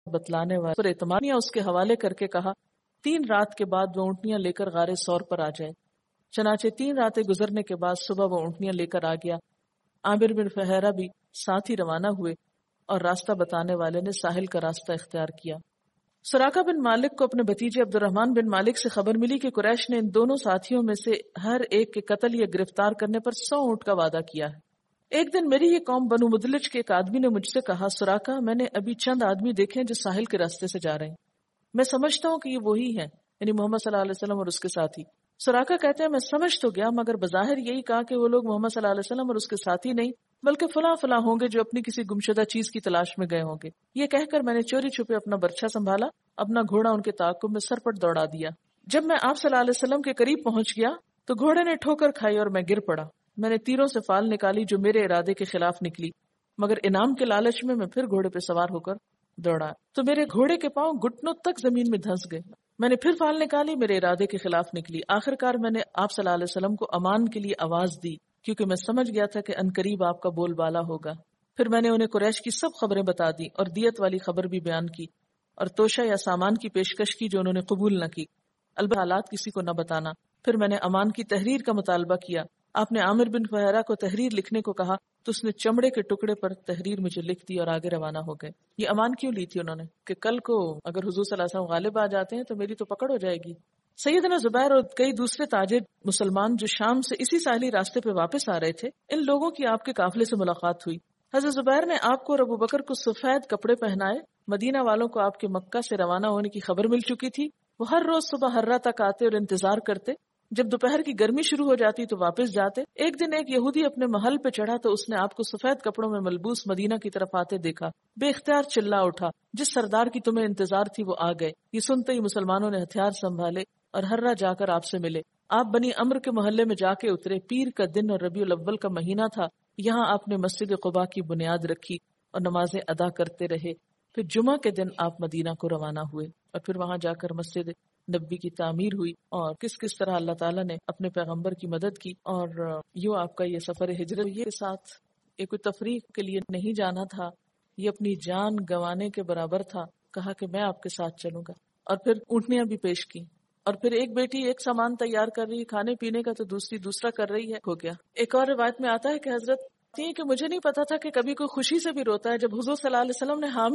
بتلانے والے پر اعتماد اس کے حوالے کر کے کہا 3 رات کے بعد وہ اونٹنیاں لے کر غار ثور پر آ جائے۔ چنانچہ 3 راتیں گزرنے کے بعد صبح وہ اونٹنیاں لے کر آ گیا۔ عامر بن فہیرہ بھی ساتھ ہی روانہ ہوئے اور راستہ بتانے والے نے ساحل کا راستہ اختیار کیا۔ سراقہ بن مالک کو اپنے بھتیجے عبد الرحمن بن مالک سے خبر ملی کہ قریش نے ان دونوں ساتھیوں میں سے ہر ایک کے قتل یا گرفتار کرنے پر 100 اونٹ کا وعدہ کیا ہے۔ ایک دن میری یہ قوم بنو مدلج کے ایک آدمی نے مجھ سے کہا سراقہ میں نے ابھی چند آدمی دیکھے ہیں جو ساحل کے راستے سے جا رہے ہیں، میں سمجھتا ہوں کہ یہ وہی ہیں، یعنی محمد صلی اللہ علیہ وسلم اور اس کے ساتھی۔ سراقہ کہتے ہیں میں سمجھ تو گیا مگر بظاہر یہی کہا کہ وہ لوگ محمد صلی اللہ علیہ وسلم اور اس کے ساتھی نہیں بلکہ فلاں فلاں ہوں گے جو اپنی کسی گمشدہ چیز کی تلاش میں گئے ہوں گے۔ یہ کہہ کر میں نے چوری چھپے اپنا برچھا سنبھالا، اپنا گھوڑا ان کے تعاقب میں سرپٹ دوڑا دیا۔ جب میں آپ صلی اللہ علیہ وسلم کے قریب پہنچ گیا تو گھوڑے نے ٹھوکر کھائی اور میں گر پڑا۔ میں نے تیروں سے فال نکالی جو میرے ارادے کے خلاف نکلی، مگر انعام کے لالچ میں پھر گھوڑے پہ سوار ہو کر دوڑا تو میرے گھوڑے کے پاؤں گھٹنوں تک زمین میں دھنس گئے۔ میں نے پھر فال نکالی، میرے ارادے کے خلاف نکلی۔ آخرکار میں نے آپ صلی اللہ علیہ وسلم کو امان کے لیے آواز دی کیونکہ میں سمجھ گیا تھا کہ عنقریب آپ کا بول بالا ہوگا۔ پھر میں نے انہیں قریش کی سب خبریں بتا دی اور دیت والی خبر بھی بیان کی اور توشہ یا سامان کی پیشکش کی جو انہوں نے قبول نہ کی، البتہ حالات کسی کو نہ بتانا۔ پھر میں نے امان کی تحریر کا مطالبہ کیا۔ آپ نے عامر بن فہیرہ کو تحریر لکھنے کو کہا تو اس نے چمڑے کے ٹکڑے پر تحریر مجھے لکھ دی اور آگے روانہ ہو گئے۔ یہ امان کیوں لی تھی انہوں نے کہ کل کو اگر حضور صلی اللہ علیہ وسلم غالب آ جاتے ہیں تو میری تو پکڑ ہو جائے گی۔ سیدنا زبیر اور کئی دوسرے تاجر مسلمان جو شام سے اسی ساحلی راستے پہ واپس آ رہے تھے، ان لوگوں کی آپ کے قافلے سے ملاقات ہوئی۔ حضرت زبیر نے آپ کو اور ابو بکر کو سفید کپڑے پہنائے۔ مدینہ والوں کو آپ کے مکہ سے روانہ ہونے کی خبر مل چکی تھی۔ وہ ہر روز صبح ہررا تک آتے اور انتظار کرتے، جب دوپہر کی گرمی شروع ہو جاتی تو واپس جاتے۔ ایک دن ایک یہودی اپنے محل پہ چڑھا تو اس نے آپ کو سفید کپڑوں میں ملبوس مدینہ کی طرف آتے دیکھا، بے اختیار چلا اٹھا، جس سردار کی تمہیں انتظار تھی وہ آ گئے۔ یہ سنتے ہی مسلمانوں نے ہتھیار سنبھالے اور ہررا جا کر آپ سے ملے۔ آپ بنی عمرو کے محلے میں جا کے اترے۔ پیر کا دن اور ربیع الاول کا مہینہ تھا۔ یہاں آپ نے مسجد قباء کی بنیاد رکھی اور نمازیں ادا کرتے رہے۔ پھر جمعہ کے دن آپ مدینہ کو روانہ ہوئے اور پھر وہاں جا کر مسجد نبی کی تعمیر ہوئی اور کس طرح اللہ تعالیٰ نے اپنے پیغمبر کی مدد کی۔ اور یوں آپ کا یہ سفر ہجرت یہ ساتھ یہ کوئی تفریح کے لیے نہیں جانا تھا، یہ اپنی جان گنوانے کے برابر تھا۔ کہا کہ میں آپ کے ساتھ چلوں گا اور پھر اونٹنیاں بھی پیش کی اور پھر ایک بیٹی ایک سامان تیار کر رہی ہے کھانے پینے کا تو دوسری دوسرا کر رہی ہے، ہو گیا۔ ایک اور روایت میں آتا ہے کہ حضرت کہ مجھے نہیں پتا تھا کہ کبھی کوئی خوشی سے بھی روتا ہے۔ جب حضور صلی اللہ علیہ وسلم نے حامد